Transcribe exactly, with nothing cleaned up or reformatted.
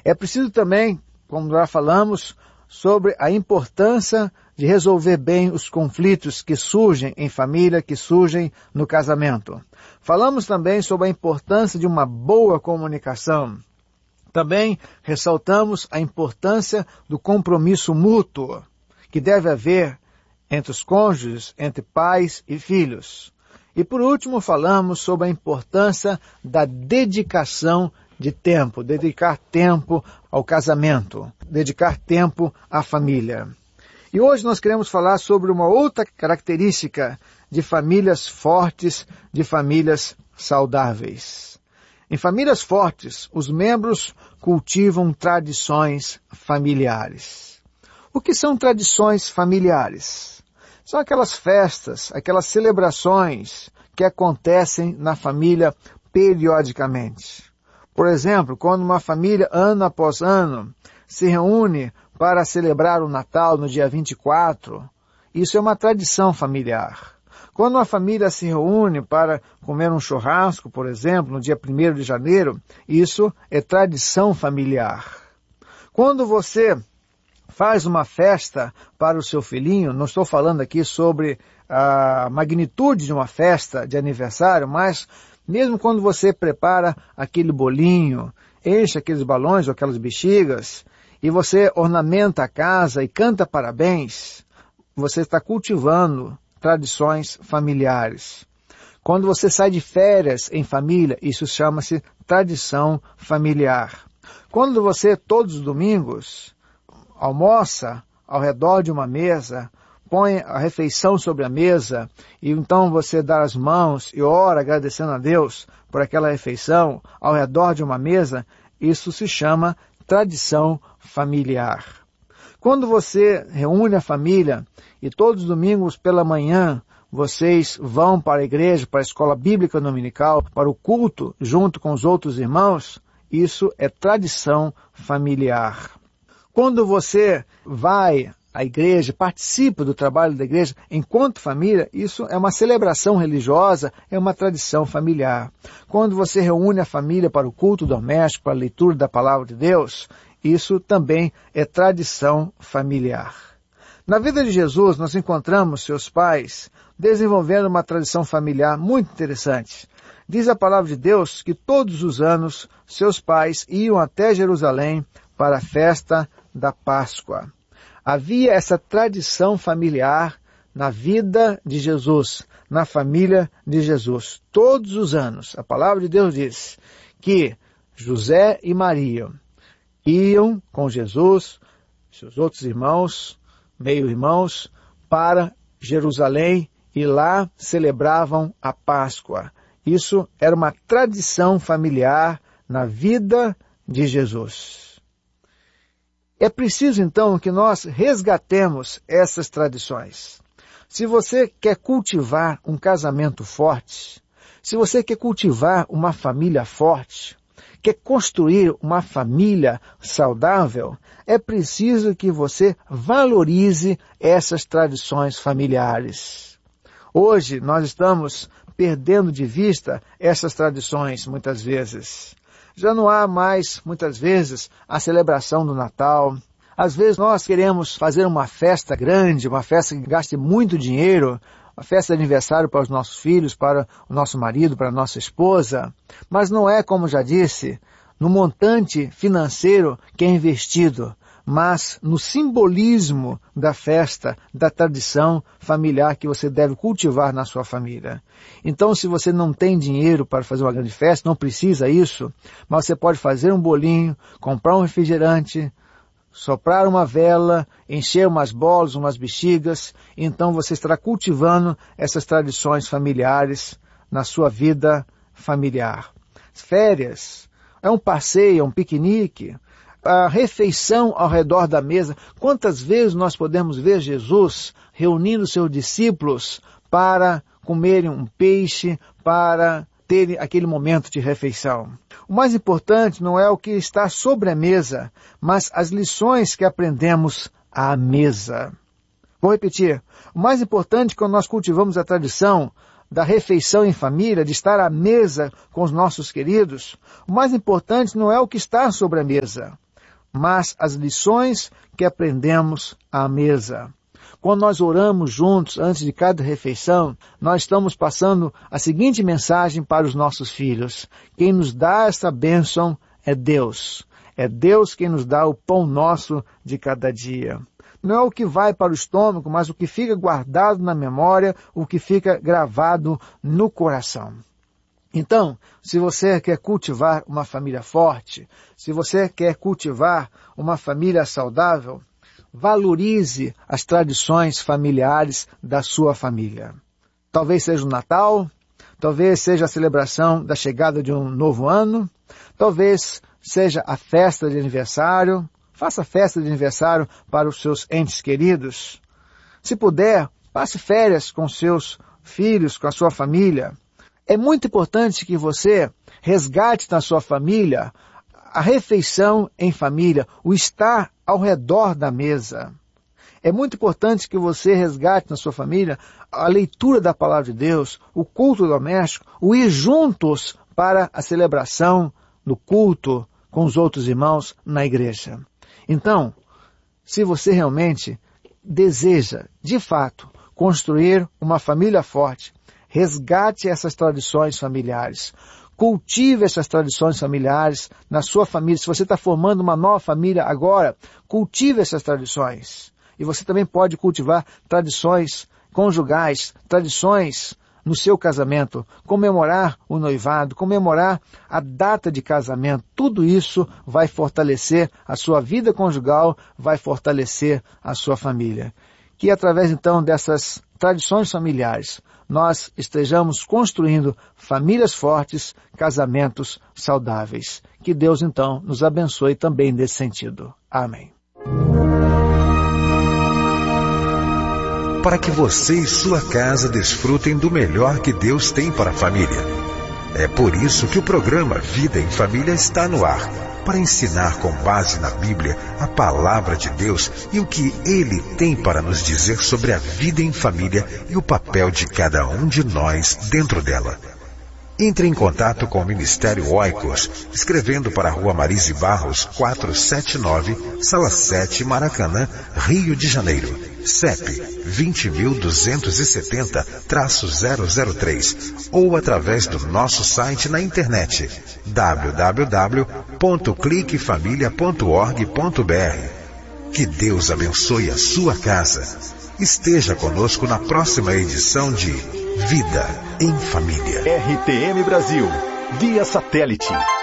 É preciso também, como já falamos, sobre a importância de resolver bem os conflitos que surgem em família, que surgem no casamento. Falamos também sobre a importância de uma boa comunicação. Também ressaltamos a importância do compromisso mútuo que deve haver entre os cônjuges, entre pais e filhos. E por último falamos sobre a importância da dedicação de tempo, dedicar tempo ao casamento, dedicar tempo à família. E hoje nós queremos falar sobre uma outra característica de famílias fortes, de famílias saudáveis. Em famílias fortes, os membros cultivam tradições familiares. O que são tradições familiares? São aquelas festas, aquelas celebrações que acontecem na família periodicamente. Por exemplo, quando uma família, ano após ano, se reúne para celebrar o Natal no dia vinte e quatro, isso é uma tradição familiar. Quando uma família se reúne para comer um churrasco, por exemplo, no dia primeiro de janeiro, isso é tradição familiar. Quando você faz uma festa para o seu filhinho, não estou falando aqui sobre a magnitude de uma festa de aniversário, mas mesmo quando você prepara aquele bolinho, enche aqueles balões ou aquelas bexigas, e você ornamenta a casa e canta parabéns, você está cultivando tradições familiares. Quando você sai de férias em família, isso chama-se tradição familiar. Quando você, todos os domingos, almoça ao redor de uma mesa, põe a refeição sobre a mesa, e então você dá as mãos e ora agradecendo a Deus por aquela refeição ao redor de uma mesa, isso se chama tradição familiar. Quando você reúne a família e todos os domingos pela manhã vocês vão para a igreja, para a escola bíblica dominical, para o culto junto com os outros irmãos, isso é tradição familiar. Quando você vai à igreja, participa do trabalho da igreja enquanto família, isso é uma celebração religiosa, é uma tradição familiar. Quando você reúne a família para o culto doméstico, para a leitura da palavra de Deus, isso também é tradição familiar. Na vida de Jesus, nós encontramos seus pais desenvolvendo uma tradição familiar muito interessante. Diz a palavra de Deus que todos os anos seus pais iam até Jerusalém para a festa da Páscoa. Havia essa tradição familiar na vida de Jesus, na família de Jesus. Todos os anos, a palavra de Deus diz que José e Maria iam com Jesus, seus outros irmãos, meio-irmãos, para Jerusalém e lá celebravam a Páscoa. Isso era uma tradição familiar na vida de Jesus. É preciso, então, que nós resgatemos essas tradições. Se você quer cultivar um casamento forte, se você quer cultivar uma família forte, quer construir uma família saudável, é preciso que você valorize essas tradições familiares. Hoje, nós estamos perdendo de vista essas tradições, muitas vezes. Já não há mais, muitas vezes, a celebração do Natal. Às vezes nós queremos fazer uma festa grande, uma festa que gaste muito dinheiro, uma festa de aniversário para os nossos filhos, para o nosso marido, para a nossa esposa. Mas não é, como já disse, no montante financeiro que é investido, mas no simbolismo da festa, da tradição familiar que você deve cultivar na sua família. Então, se você não tem dinheiro para fazer uma grande festa, não precisa isso, mas você pode fazer um bolinho, comprar um refrigerante, soprar uma vela, encher umas bolas, umas bexigas, então você estará cultivando essas tradições familiares na sua vida familiar. Férias, é um passeio, é um piquenique, a refeição ao redor da mesa. Quantas vezes nós podemos ver Jesus reunindo seus discípulos para comerem um peixe, para terem aquele momento de refeição? O mais importante não é o que está sobre a mesa, mas as lições que aprendemos à mesa. Vou repetir. O mais importante quando nós cultivamos a tradição da refeição em família, de estar à mesa com os nossos queridos, o mais importante não é o que está sobre a mesa, mas as lições que aprendemos à mesa. Quando nós oramos juntos antes de cada refeição, nós estamos passando a seguinte mensagem para os nossos filhos: quem nos dá essa bênção é Deus. É Deus quem nos dá o pão nosso de cada dia. Não é o que vai para o estômago, mas o que fica guardado na memória, o que fica gravado no coração. Então, se você quer cultivar uma família forte, se você quer cultivar uma família saudável, valorize as tradições familiares da sua família. Talvez seja o Natal, talvez seja a celebração da chegada de um novo ano, talvez seja a festa de aniversário. Faça festa de aniversário para os seus entes queridos. Se puder, passe férias com seus filhos, com a sua família. É muito importante que você resgate na sua família a refeição em família, o estar ao redor da mesa. É muito importante que você resgate na sua família a leitura da palavra de Deus, o culto doméstico, o ir juntos para a celebração do culto com os outros irmãos na igreja. Então, se você realmente deseja, de fato, construir uma família forte, resgate essas tradições familiares. Cultive essas tradições familiares na sua família. Se você está formando uma nova família agora, cultive essas tradições. E você também pode cultivar tradições conjugais, tradições no seu casamento, comemorar o noivado, comemorar a data de casamento. Tudo isso vai fortalecer a sua vida conjugal, vai fortalecer a sua família. Que através então dessas tradições familiares, nós estejamos construindo famílias fortes, casamentos saudáveis. Que Deus então nos abençoe também nesse sentido. Amém. Para que você e sua casa desfrutem do melhor que Deus tem para a família. É por isso que o programa Vida em Família está no ar, para ensinar com base na Bíblia a palavra de Deus e o que Ele tem para nos dizer sobre a vida em família e o papel de cada um de nós dentro dela. Entre em contato com o Ministério Oikos, escrevendo para a Rua Marise Barros, quatrocentos e setenta e nove, Sala sete, Maracanã, Rio de Janeiro. C E P vinte mil duzentos e setenta zero zero três ou através do nosso site na internet w w w ponto clique família ponto org ponto b r. Que Deus abençoe a sua casa. Esteja conosco na próxima edição de Vida em Família. R T M Brasil, via satélite.